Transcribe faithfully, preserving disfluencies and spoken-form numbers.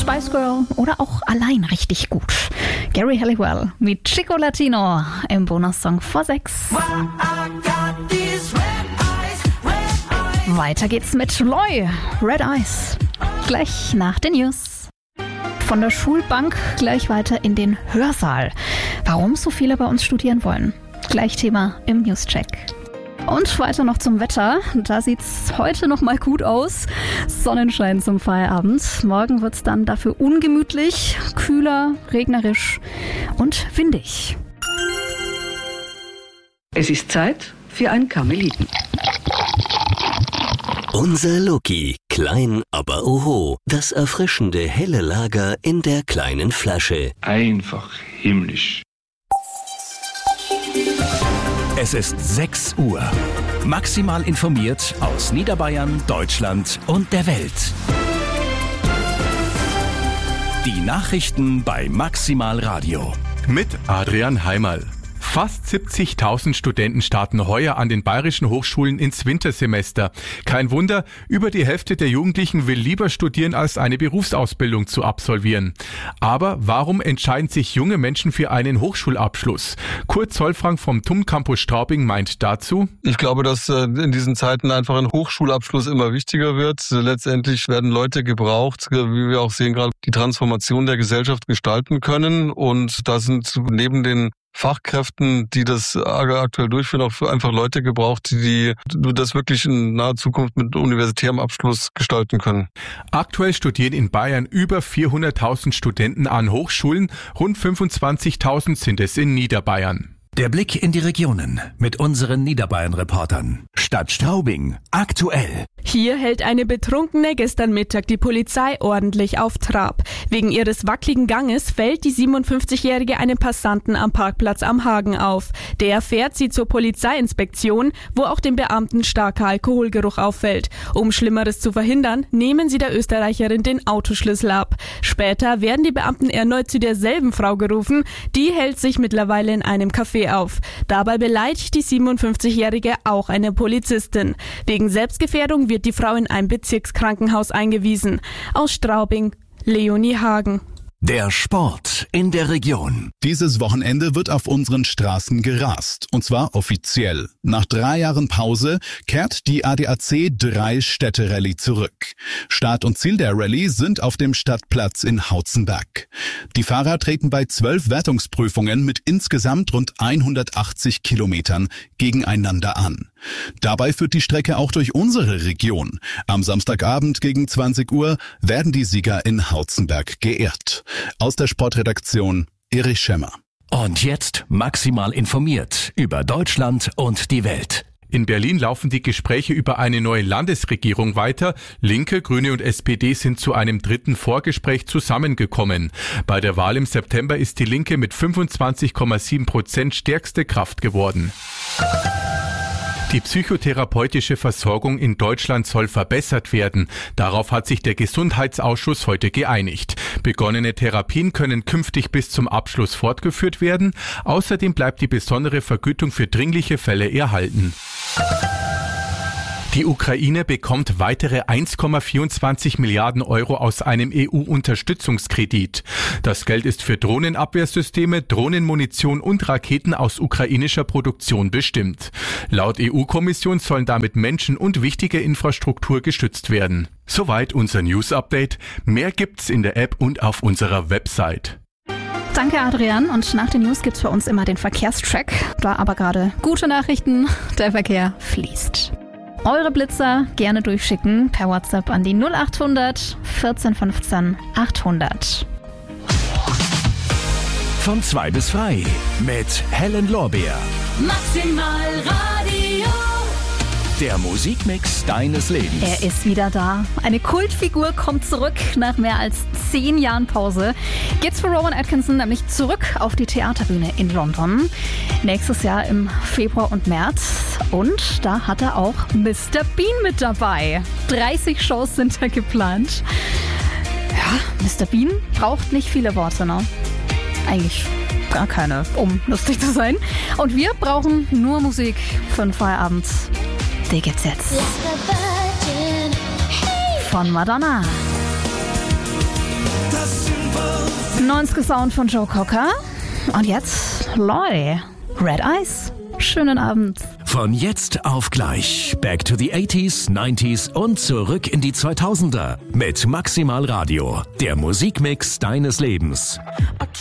Spice Girl oder auch allein richtig gut. Gary Halliwell mit Chico Latino im Bonussong vor sechs. Weiter geht's mit Loy, Red Eyes. Gleich nach den News. Von der Schulbank gleich weiter in den Hörsaal. Warum so viele bei uns studieren wollen? Gleich Thema im Newscheck. Und weiter noch zum Wetter. Da sieht's heute noch mal gut aus. Sonnenschein zum Feierabend. Morgen wird's dann dafür ungemütlich, kühler, regnerisch und windig. Es ist Zeit für ein Karmeliten. Unser Loki. Klein, aber oho. Das erfrischende helle Lager in der kleinen Flasche. Einfach himmlisch. Es ist sechs Uhr. Maximal informiert aus Niederbayern, Deutschland und der Welt. Die Nachrichten bei Maximal Radio. Mit Adrian Heimerl. Fast siebzigtausend Studenten starten heuer an den bayerischen Hochschulen ins Wintersemester. Kein Wunder, über die Hälfte der Jugendlichen will lieber studieren, als eine Berufsausbildung zu absolvieren. Aber warum entscheiden sich junge Menschen für einen Hochschulabschluss? Kurt Zollfrank vom T U M Campus Straubing meint dazu: Ich glaube, dass in diesen Zeiten einfach ein Hochschulabschluss immer wichtiger wird. Letztendlich werden Leute gebraucht, wie wir auch sehen, gerade die Transformation der Gesellschaft gestalten können. Und da sind neben den Fachkräften, die das aktuell durchführen, auch einfach Leute gebraucht, die das wirklich in naher Zukunft mit universitärem Abschluss gestalten können. Aktuell studieren in Bayern über vierhunderttausend Studenten an Hochschulen, rund fünfundzwanzigtausend sind es in Niederbayern. Der Blick in die Regionen mit unseren Niederbayern-Reportern. Stadt Straubing, aktuell. Hier hält eine Betrunkene gestern Mittag die Polizei ordentlich auf Trab. Wegen ihres wackeligen Ganges fällt die siebenundfünfzigjährige einen Passanten am Parkplatz am Hagen auf. Der fährt sie zur Polizeiinspektion, wo auch dem Beamten starker Alkoholgeruch auffällt. Um Schlimmeres zu verhindern, nehmen sie der Österreicherin den Autoschlüssel ab. Später werden die Beamten erneut zu derselben Frau gerufen. Die hält sich mittlerweile in einem Café auf. Dabei beleidigt die siebenundfünfzigjährige auch eine Polizistin. Wegen Selbstgefährdung wird die Frau in ein Bezirkskrankenhaus eingewiesen. Aus Straubing, Leonie Hagen. Der Sport in der Region. Dieses Wochenende wird auf unseren Straßen gerast. Und zwar offiziell. Nach drei Jahren Pause kehrt die A D A C drei Städte Rallye zurück. Start und Ziel der Rallye sind auf dem Stadtplatz in Hautzenberg. Die Fahrer treten bei zwölf Wertungsprüfungen mit insgesamt rund hundertachtzig Kilometern gegeneinander an. Dabei führt die Strecke auch durch unsere Region. Am Samstagabend gegen zwanzig Uhr werden die Sieger in Hautzenberg geehrt. Aus der Sportredaktion Erich Schemmer. Und jetzt maximal informiert über Deutschland und die Welt. In Berlin laufen die Gespräche über eine neue Landesregierung weiter. Linke, Grüne und S P D sind zu einem dritten Vorgespräch zusammengekommen. Bei der Wahl im September ist die Linke mit fünfundzwanzig Komma sieben Prozent stärkste Kraft geworden. Die psychotherapeutische Versorgung in Deutschland soll verbessert werden. Darauf hat sich der Gesundheitsausschuss heute geeinigt. Begonnene Therapien können künftig bis zum Abschluss fortgeführt werden. Außerdem bleibt die besondere Vergütung für dringliche Fälle erhalten. Die Ukraine bekommt weitere eins Komma vierundzwanzig Milliarden Euro aus einem E U-Unterstützungskredit. Das Geld ist für Drohnenabwehrsysteme, Drohnenmunition und Raketen aus ukrainischer Produktion bestimmt. Laut E U-Kommission sollen damit Menschen und wichtige Infrastruktur gestützt werden. Soweit unser News-Update. Mehr gibt's in der App und auf unserer Website. Danke, Adrian. Und nach den News gibt's bei uns immer den Verkehrstrack. Da aber gerade gute Nachrichten. Der Verkehr fließt. Eure Blitzer gerne durchschicken per WhatsApp an die null acht hundert vierzehn fünfzehn achthundert. Von zwei bis frei mit Helen Lorbeer. Maximal Radio. Der Musikmix deines Lebens. Er ist wieder da. Eine Kultfigur kommt zurück nach mehr als zehn Jahren Pause. Geht's für Rowan Atkinson nämlich zurück auf die Theaterbühne in London. Nächstes Jahr im Februar und März. Und da hat er auch Mister Bean mit dabei. dreißig Shows sind da geplant. Ja, Mister Bean braucht nicht viele Worte, ne? Eigentlich gar keine, um lustig zu sein. Und wir brauchen nur Musik für den Feierabend. Die gibt's jetzt. Von Madonna. neunziger Sound von Joe Cocker. Und jetzt Lloyd, Red Eyes. Schönen Abend. Von jetzt auf gleich. Back to the eighties, nineties und zurück in die zweitausender. Mit Maximal Radio. Der Musikmix deines Lebens.